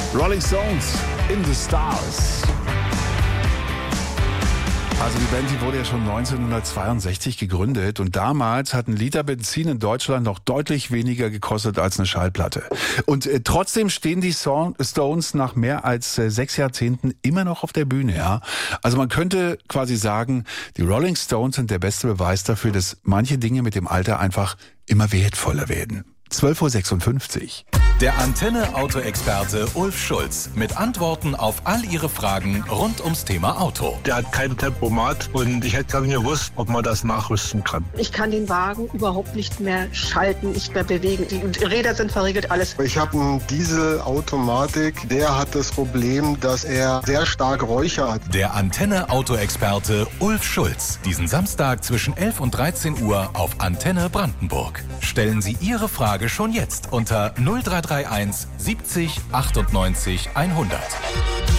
Rolling Stones, In the Stars. Also die Band, die wurde ja schon 1962 gegründet und damals hat ein Liter Benzin in Deutschland noch deutlich weniger gekostet als eine Schallplatte. Und trotzdem stehen die Stones nach mehr als 6 Jahrzehnten immer noch auf der Bühne, ja. Also man könnte quasi sagen, die Rolling Stones sind der beste Beweis dafür, dass manche Dinge mit dem Alter einfach immer wertvoller werden. 12.56 Uhr. Der Antenne-Auto-Experte Ulf Schulz mit Antworten auf all Ihre Fragen rund ums Thema Auto. Der hat kein Tempomat und ich hätte gar nicht gewusst, ob man das nachrüsten kann. Ich kann den Wagen überhaupt nicht mehr schalten, nicht mehr bewegen. Die Räder sind verriegelt, alles. Ich habe einen Dieselautomatik, der hat das Problem, dass er sehr stark Räucher hat. Der Antenne-Auto-Experte Ulf Schulz. Diesen Samstag zwischen 11 und 13 Uhr auf Antenne Brandenburg. Stellen Sie Ihre Frage schon jetzt unter 0331 70 98 100.